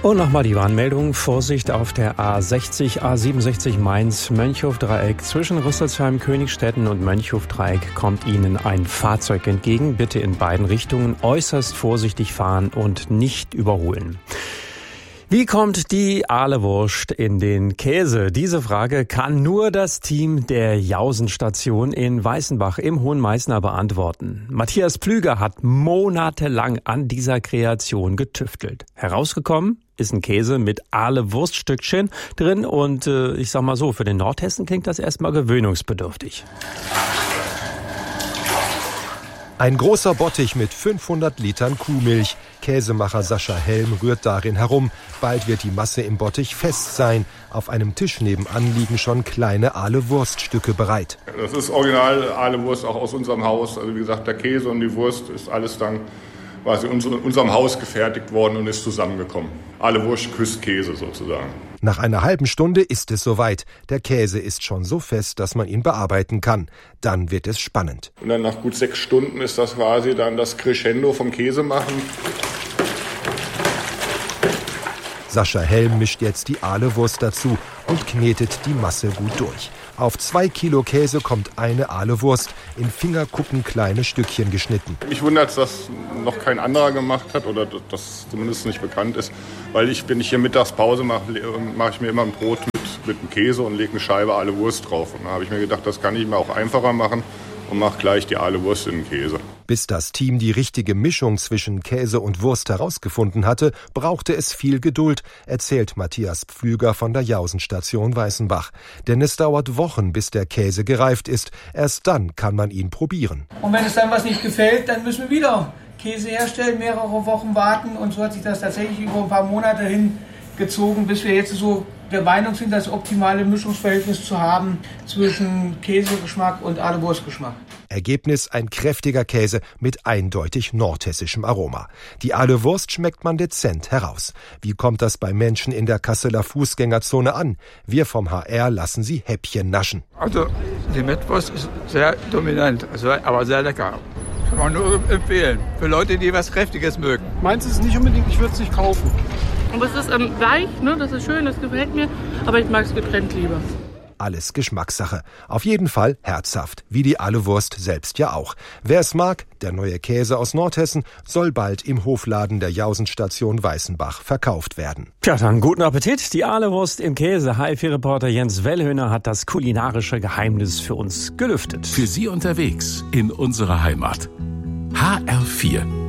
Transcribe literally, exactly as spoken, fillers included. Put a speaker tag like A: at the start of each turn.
A: Und nochmal die Warnmeldung. Vorsicht auf der A sechzig, A siebenundsechzig Mainz, Mönchhof-Dreieck. Zwischen Rüsselsheim, Königstetten und Mönchhof-Dreieck kommt Ihnen ein Fahrzeug entgegen. Bitte in beiden Richtungen äußerst vorsichtig fahren und nicht überholen. Wie kommt die Ahlewurst in den Käse? Diese Frage kann nur das Team der Jausenstation in Weißenbach im Hohen Meißner beantworten. Matthias Pflüger hat monatelang an dieser Kreation getüftelt. Herausgekommen ist ein Käse mit Ahlewurststückchen drin und äh, ich sag mal so, für den Nordhessen klingt das erstmal gewöhnungsbedürftig.
B: Ein großer Bottich mit fünfhundert Litern Kuhmilch. Käsemacher Sascha Helm rührt darin herum. Bald wird die Masse im Bottich fest sein. Auf einem Tisch nebenan liegen schon kleine Ahlewurststücke bereit.
C: Das ist original Ahlewurst auch aus unserem Haus. Also wie gesagt, der Käse und die Wurst ist alles dann quasi in unserem Haus gefertigt worden und ist zusammengekommen. Ahlewurst küsst Käse sozusagen.
B: Nach einer halben Stunde ist es soweit. Der Käse ist schon so fest, dass man ihn bearbeiten kann. Dann wird es spannend.
C: Und dann nach gut sechs Stunden ist das quasi dann das Crescendo vom Käse machen.
B: Sascha Helm mischt jetzt die Ahlewurst dazu und knetet die Masse gut durch. Auf zwei Kilo Käse kommt eine Ahlewurst, in Fingerkuppen kleine Stückchen geschnitten.
C: Mich wundert, dass das noch kein anderer gemacht hat oder das zumindest nicht bekannt ist. Weil ich, wenn ich hier Mittagspause mache, mache ich mir immer ein Brot mit, mit einem Käse und lege eine Scheibe Ahlewurst drauf. Und da habe ich mir gedacht, das kann ich mir auch einfacher machen und mache gleich die Ahlewurst in den Käse.
B: Bis das Team die richtige Mischung zwischen Käse und Wurst herausgefunden hatte, brauchte es viel Geduld, erzählt Matthias Pflüger von der Jausenstation Weißenbach. Denn es dauert Wochen, bis der Käse gereift ist. Erst dann kann man ihn probieren.
D: Und wenn es dann was nicht gefällt, dann müssen wir wieder Käse herstellen, mehrere Wochen warten. Und so hat sich das tatsächlich über ein paar Monate hingezogen, bis wir jetzt so der Meinung sind, das optimale Mischungsverhältnis zu haben zwischen Käsegeschmack und Ahlewurstgeschmack.
B: Ergebnis: ein kräftiger Käse mit eindeutig nordhessischem Aroma. Die Ahlewurst schmeckt man dezent heraus. Wie kommt das bei Menschen in der Kasseler Fußgängerzone an? Wir vom H R lassen sie Häppchen naschen.
E: Also die Mettwurst ist sehr dominant, also, aber sehr lecker. Kann man nur empfehlen, für Leute, die was Kräftiges mögen.
F: Meins ist nicht unbedingt, ich würde es nicht kaufen.
G: Aber es ist ähm, weich, ne? Das ist schön, das gefällt mir, aber ich mag es getrennt lieber.
B: Alles Geschmackssache. Auf jeden Fall herzhaft, wie die Ahlewurst selbst ja auch. Wer es mag, der neue Käse aus Nordhessen soll bald im Hofladen der Jausenstation Weißenbach verkauft werden.
A: Tja, dann guten Appetit. Die Ahlewurst im Käse. H F vier-Reporter Jens Wellhöhner hat das kulinarische Geheimnis für uns gelüftet.
H: Für Sie unterwegs in unserer Heimat. H R vier.